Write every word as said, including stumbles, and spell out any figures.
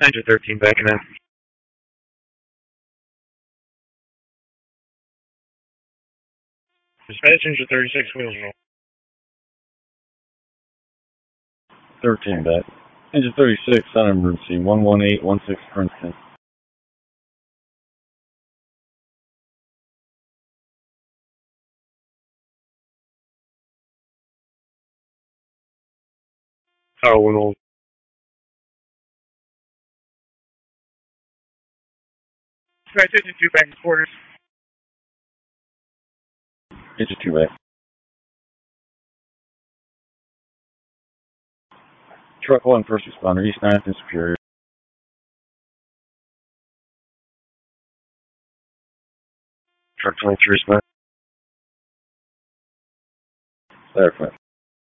Engine thirteen backing in. Dispatch engine thirty-six, wheels roll. thirteen back. Engine thirty-six on emergency, one one eight one six Princeton. Tower one old. Dispatch engine two back in quarters. Engine two back. Truck one first responder, East ninth and Superior. Truck twenty-three, spot. Clarify.